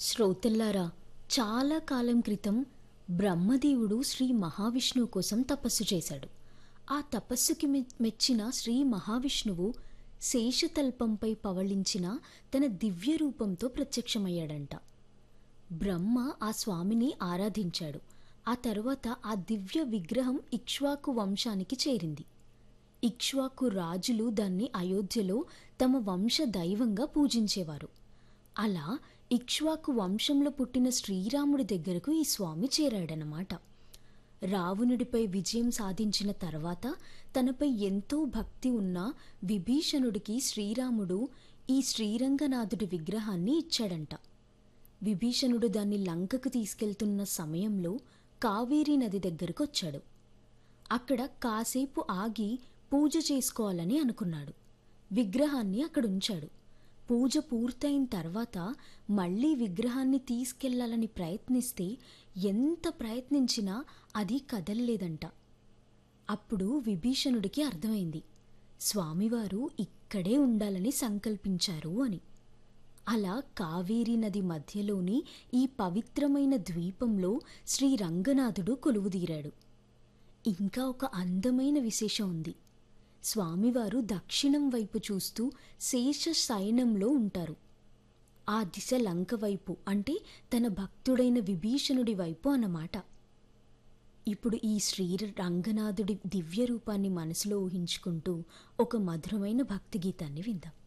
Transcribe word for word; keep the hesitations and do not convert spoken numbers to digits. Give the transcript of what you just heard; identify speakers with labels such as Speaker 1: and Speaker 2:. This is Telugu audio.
Speaker 1: శ్రోతల్లారా, చాలా కాలం క్రితం బ్రహ్మదేవుడు శ్రీ మహావిష్ణువు కోసం తపస్సు చేశాడు. ఆ తపస్సుకి మె మెచ్చిన శ్రీ మహావిష్ణువు శేషతల్పంపై పవళించిన తన దివ్య రూపంతో ప్రత్యక్షమయ్యాడంట. బ్రహ్మ ఆ స్వామిని ఆరాధించాడు. ఆ తరువాత ఆ దివ్య విగ్రహం ఇక్ష్వాకు వంశానికి చేరింది. ఇక్ష్వాకు రాజులు దాన్ని అయోధ్యలో తమ వంశ దైవంగా పూజించేవారు. అలా ఇక్ష్వాకు వంశంలో పుట్టిన శ్రీరాముడి దగ్గరకు ఈ స్వామి చేరాడనమాట. రావణుడిపై విజయం సాధించిన తర్వాత తనపై ఎంతో భక్తి ఉన్న విభీషణుడికి శ్రీరాముడు ఈ శ్రీరంగనాథుడి విగ్రహాన్ని ఇచ్చాడంట. విభీషణుడు దాన్ని లంకకు తీసుకెళ్తున్న సమయంలో కావేరీ నది దగ్గరకు వచ్చాడు. అక్కడ కాసేపు ఆగి పూజ చేసుకోవాలని అనుకున్నాడు. విగ్రహాన్ని అక్కడుంచాడు. పూజ పూర్తయిన తర్వాత మళ్ళీ విగ్రహాన్ని తీసుకెళ్లాలని ప్రయత్నిస్తే ఎంత ప్రయత్నించినా అది కదలలేదంట. అప్పుడు విభీషణుడికి అర్థమైంది, స్వామివారు ఇక్కడే ఉండాలని సంకల్పించారు అని. అలా కావేరీ నది మధ్యలోని ఈ పవిత్రమైన ద్వీపంలో శ్రీ రంగనాథుడు కొలువుదీరాడు. ఇంకా ఒక అందమైన విశేషం ఉంది. స్వామివారు దక్షిణం వైపు చూస్తూ శేష శయనంలో ఉంటారు. ఆ దిశ లంక వైపు, అంటే తన భక్తుడైన విభీషణుడి వైపు అన్నమాట. ఇప్పుడు ఈ శ్రీ రంగనాథుడి దివ్య రూపాన్ని మనసులో ఊహించుకుంటూ ఒక మధురమైన భక్తి గీతాన్ని విందాం.